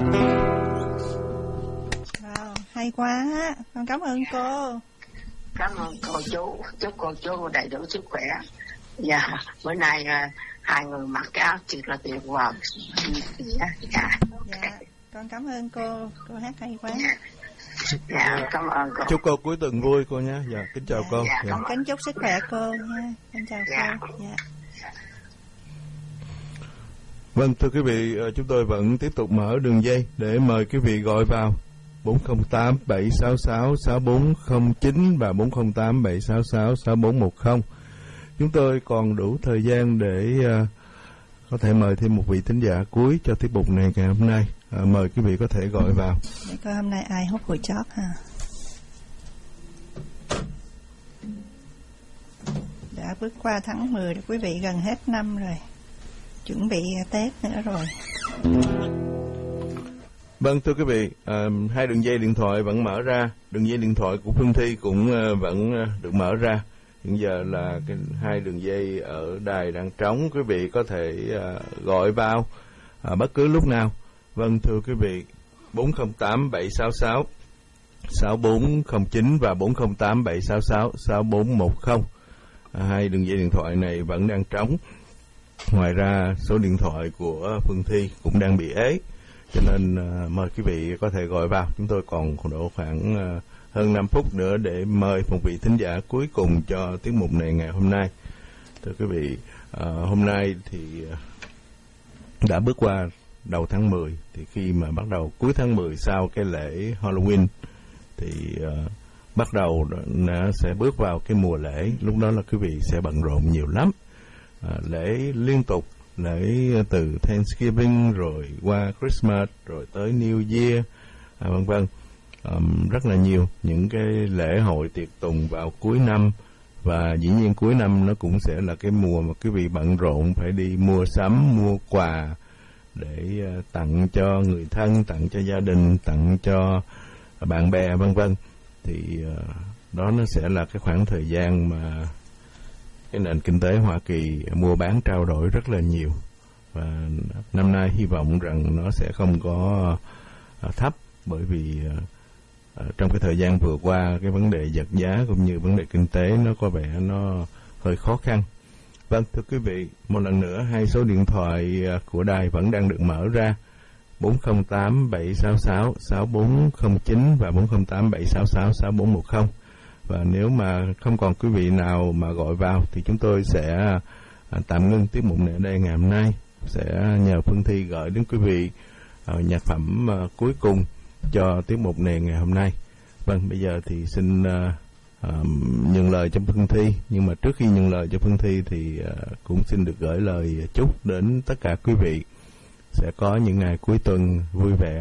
Wow, hay quá, con cảm ơn cô. Cảm ơn cô chú, chúc cô chú đầy đủ sức khỏe. Dạ, bữa nay hai người mặc cái áo thiệt là tuyệt vời. Dạ, con cảm ơn cô hát hay quá. Dạ, cảm ơn cô. Chúc cô cuối tuần vui cô nhé. Dạ, kính chào cô. Dạ. Con kính chúc sức khỏe cô nha. Kính chào cô. Dạ. Vâng, thưa quý vị, chúng tôi vẫn tiếp tục mở đường dây để mời quý vị gọi vào 408 766 6409 và 408 766 6410. Chúng tôi còn đủ thời gian để có thể mời thêm một vị thính giả cuối cho tiết mục này ngày hôm nay. Mời quý vị có thể gọi vào. Để coi hôm nay ai hút hồi chót ha. Đã bước qua tháng 10 rồi quý vị, gần hết năm rồi. Chuẩn bị Tết nữa rồi. Vâng, thưa quý vị, hai đường dây điện thoại vẫn mở ra. Đường dây điện thoại của Phương Thi cũng vẫn được mở ra. Hiện giờ là hai đường dây ở đài đang trống. Quý vị có thể gọi vào bất cứ lúc nào. Vâng, thưa quý vị, 408 766 6409 và 408 766 6410. Hai đường dây điện thoại này vẫn đang trống. Ngoài ra, số điện thoại của Phương Thi cũng đang bị ế. Cho nên mời quý vị có thể gọi vào. Chúng tôi còn độ khoảng hơn 5 phút nữa để mời một vị thính giả cuối cùng cho tiết mục này ngày hôm nay. Thưa quý vị, hôm nay thì đã bước qua đầu tháng 10. Thì khi mà bắt đầu cuối tháng 10 sau cái lễ Halloween thì bắt đầu nó sẽ bước vào cái mùa lễ. Lúc đó là quý vị sẽ bận rộn nhiều lắm. Lễ liên tục, lễ từ Thanksgiving rồi qua Christmas rồi tới New Year, vân vân, rất là nhiều những cái lễ hội tiệc tùng vào cuối năm. Và dĩ nhiên cuối năm nó cũng sẽ là cái mùa mà quý vị bận rộn phải đi mua sắm, mua quà để tặng cho người thân, tặng cho gia đình, tặng cho bạn bè, vân vân. Thì đó nó sẽ là cái khoảng thời gian mà cái nền kinh tế Hoa Kỳ mua bán trao đổi rất là nhiều. Và năm nay hy vọng rằng nó sẽ không có thấp, bởi vì trong cái thời gian vừa qua cái vấn đề vật giá cũng như vấn đề kinh tế nó có vẻ nó hơi khó khăn. Vâng, thưa quý vị, một lần nữa hai số điện thoại của đài vẫn đang được mở ra: 408 766 6409 và 408 766 6410. Và nếu mà không còn quý vị nào mà gọi vào thì chúng tôi sẽ tạm ngưng tiết mục này ở đây ngày hôm nay. Sẽ nhờ Phương Thi gửi đến quý vị nhạc phẩm cuối cùng cho tiết mục này ngày hôm nay. Vâng, bây giờ thì xin nhường lời cho Phương Thi. Nhưng mà trước khi nhường lời cho Phương Thi thì cũng xin được gửi lời chúc đến tất cả quý vị sẽ có những ngày cuối tuần vui vẻ.